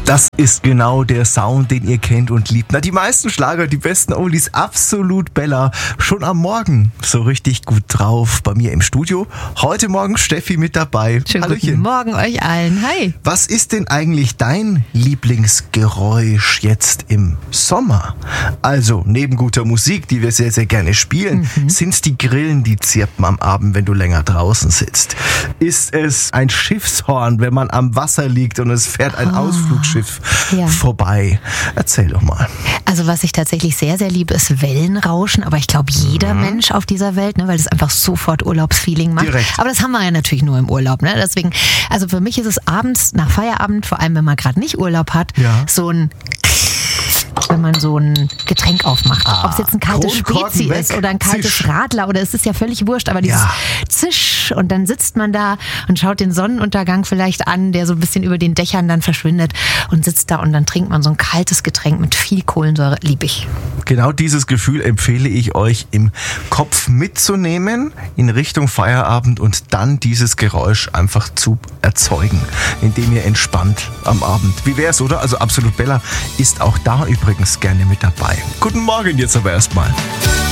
Das ist genau der Sound, den ihr kennt und liebt. Na, die meisten Schlager, die besten Oldies, absolut Bella. Schon am Morgen so richtig gut drauf bei mir im Studio. Heute Morgen Steffi mit dabei. Schönen Hallöchen. guten Morgen euch allen. Hi. Was ist denn eigentlich dein Lieblingsgeräusch jetzt im Sommer? Also, neben guter Musik, die wir sehr, sehr gerne spielen, sind es die Grillen, die zirpen am Abend, wenn du länger draußen sitzt? Ist es ein Schiffshorn, wenn man am Wasser liegt und es fährt ein Ausflugsschiff vorbei? Erzähl doch mal. Also was ich tatsächlich sehr, sehr liebe, ist Wellenrauschen. Aber ich glaube, jeder Mensch auf dieser Welt, ne, weil das einfach sofort Urlaubsfeeling macht. Direkt. Aber das haben wir ja natürlich nur im Urlaub. Ne? Deswegen, also für mich ist es abends nach Feierabend, vor allem wenn man gerade nicht Urlaub hat, so ein... wenn man so ein Getränk aufmacht. Ob es jetzt ein kaltes Spezi ist oder ein kaltes Radler oder es ist ja völlig wurscht, aber dieses Zisch und dann sitzt man da und schaut den Sonnenuntergang vielleicht an, der so ein bisschen über den Dächern dann verschwindet und sitzt da und dann trinkt man so ein kaltes Getränk mit viel Kohlensäure. Lieb ich. Genau dieses Gefühl empfehle ich euch im Kopf mitzunehmen in Richtung Feierabend und dann dieses Geräusch einfach zu erzeugen, indem ihr entspannt am Abend. Wie wär's, oder? Also Absolut Bella ist auch da übrigens gerne mit dabei. Guten Morgen jetzt aber erstmal.